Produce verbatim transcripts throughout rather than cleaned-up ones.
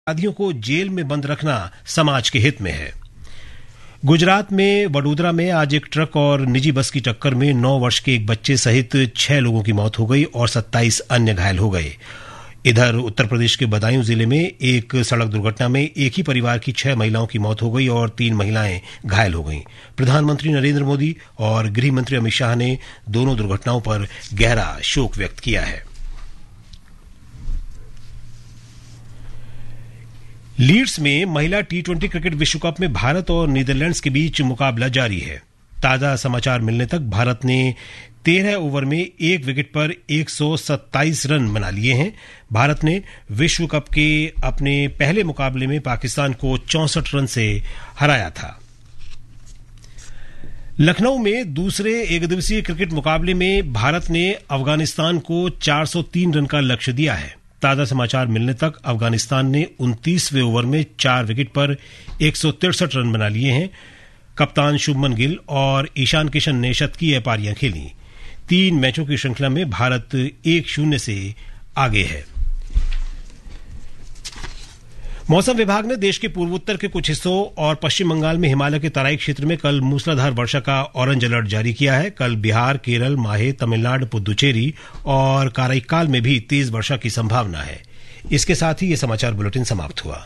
अपराधियों को जेल में बंद रखना समाज के हित में है। गुजरात में वडोदरा में आज एक ट्रक और निजी बस की टक्कर में नौ वर्ष के एक बच्चे सहित छह लोगों की मौत हो गई और सत्ताईस अन्य घायल हो गए। इधर उत्तर प्रदेश के बदायूं जिले में एक सड़क दुर्घटना में एक ही परिवार की छह महिलाओं की मौत हो गई और तीन महिलाएं घायल हो गईं। प्रधानमंत्री नरेंद्र मोदी और गृह मंत्री अमित शाह ने दोनों दुर्घटनाओं पर गहरा शोक व्यक्त किया है। लीड्स में महिला टी ट्वेंटी क्रिकेट विश्व कप में भारत और नीदरलैंड्स के बीच मुकाबला जारी है। ताजा समाचार मिलने तक भारत ने तेरह ओवर में एक विकेट पर एक सौ सत्ताईस रन बना लिए हैं। भारत ने विश्व कप के अपने पहले मुकाबले में पाकिस्तान को चौसठ रन से हराया था। लखनऊ में दूसरे एकदिवसीय क्रिकेट मुकाबले में भारत ने अफगानिस्तान को चार सौ तीन रन का लक्ष्य दिया है। ताजा समाचार मिलने तक अफगानिस्तान ने उनतीसवें ओवर में चार विकेट पर एक सौ तिरसठ रन बना लिए हैं। कप्तान शुभमन गिल और ईशान किशन ने शतकीय पारियां खेली। तीन मैचों की श्रृंखला में भारत एक शून्य से आगे है। मौसम विभाग ने देश के पूर्वोत्तर के कुछ हिस्सों और पश्चिम बंगाल में हिमालय के तराई क्षेत्र में कल मूसलाधार वर्षा का ऑरेंज अलर्ट जारी किया है। कल बिहार, केरल, माहे, तमिलनाडु, पुदुचेरी और काराईकाल में भी तेज वर्षा की संभावना है। इसके साथ ही ये समाचार बुलेटिन समाप्त हुआ।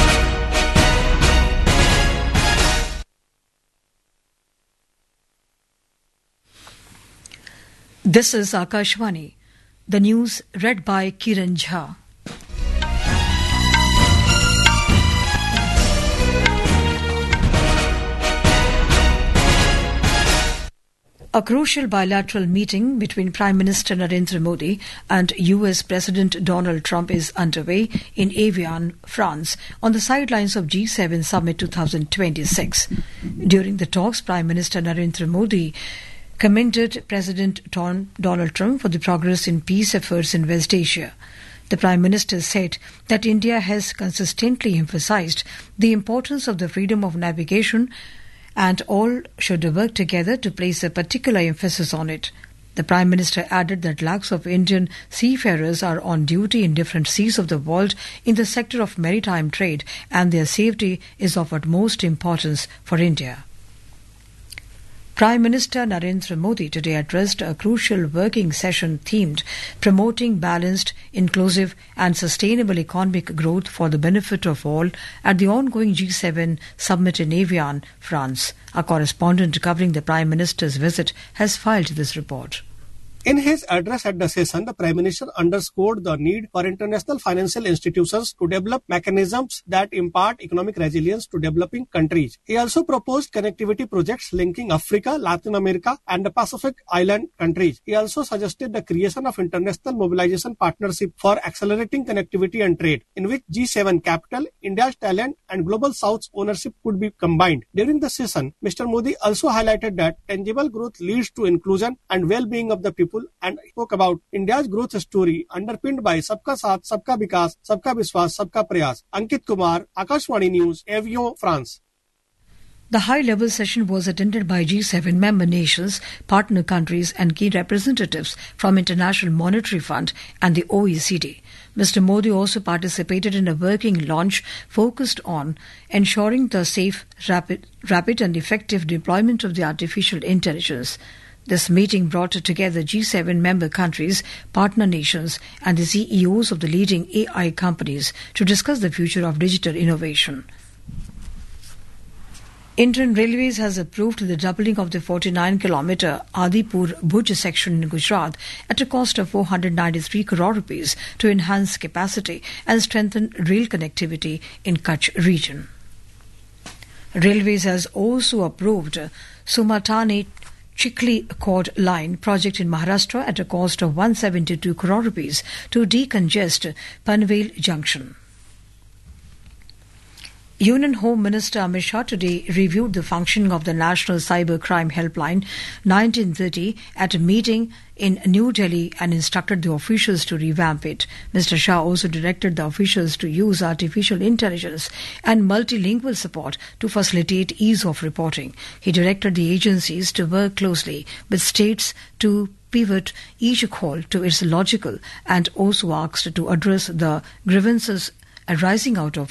This is Akashvani, the news red bye Kiran Jha. A crucial bilateral meeting between Prime Minister Narendra Modi and U S President Donald Trump is underway in Evian, France, on the sidelines of G seven Summit twenty twenty-six. During the talks, Prime Minister Narendra Modi commended President Donald Trump for the progress in peace efforts in West Asia. The Prime Minister said that India has consistently emphasized the importance of the freedom of navigation and all should work together to place a particular emphasis on it. The Prime Minister added that lakhs of Indian seafarers are on duty in different seas of the world in the sector of maritime trade, and their safety is of utmost importance for India. Prime Minister Narendra Modi today addressed a crucial working session themed promoting balanced, inclusive and sustainable economic growth for the benefit of all at the ongoing G seven summit in Evian, France. Our correspondent covering the Prime Minister's visit has filed this report. In his address at the session, the Prime Minister underscored the need for international financial institutions to develop mechanisms that impart economic resilience to developing countries. He also proposed connectivity projects linking Africa, Latin America, and the Pacific Island countries. He also suggested the creation of international mobilization partnership for accelerating connectivity and trade, in which G seven capital, India's talent, and Global South's ownership could be combined. During the session, Mister Modi also highlighted that tangible growth leads to inclusion and well-being of the people, and spoke about India's growth story underpinned by Sabka Saath, Sabka Vikas, Sabka Vishwas, Sabka Prayas. Ankit Kumar, Akashvani News, Evian, France. The high-level session was attended by G seven member nations, partner countries and key representatives from International Monetary Fund and the O E C D. Mister Modi also participated in a working launch focused on ensuring the safe, rapid, rapid and effective deployment of the artificial intelligence. This meeting brought together G seven member countries, partner nations and the C E Os of the leading A I companies to discuss the future of digital innovation. Indian Railways has approved the doubling of the forty-nine kilometre Adipur-Bhuj section in Gujarat at a cost of four hundred ninety-three crore rupees to enhance capacity and strengthen rail connectivity in Kutch region. Railways has also approved Sumatane Chikli Accord Line project in Maharashtra at a cost of one hundred seventy-two crore rupees to decongest Panvel Junction. Union Home Minister Amit Shah today reviewed the functioning of the National Cyber Crime Helpline nineteen thirty at a meeting in New Delhi and instructed the officials to revamp it. Mister Shah also directed the officials to use artificial intelligence and multilingual support to facilitate ease of reporting. He directed the agencies to work closely with states to pivot each call to its logical and also asked to address the grievances arising out of